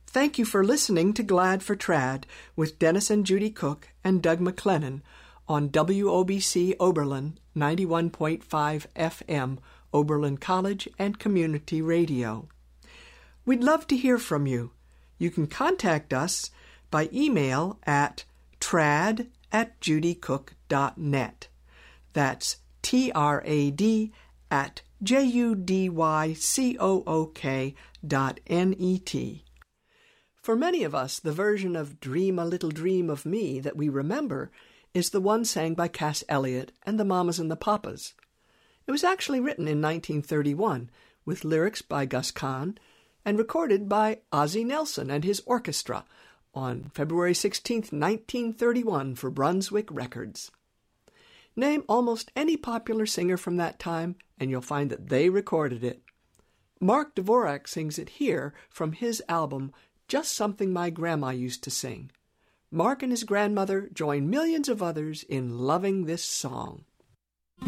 Thank you for listening to Glad for Trad with Dennis and Judy Cook and Doug McLennan on WOBC Oberlin 91.5 FM, Oberlin College and Community Radio. We'd love to hear from you. You can contact us by email at trad@judycook.net. That's trad@judycook.net. For many of us, the version of Dream a Little Dream of Me that we remember is the one sang by Cass Elliot and the Mamas and the Papas. It was actually written in 1931 with lyrics by Gus Kahn and recorded by Ozzie Nelson and his orchestra on February 16, 1931 for Brunswick Records. Name almost any popular singer from that time and you'll find that they recorded it. Mark Dvorak sings it here from his album Just Something My Grandma Used to Sing. Mark and his grandmother join millions of others in loving this song.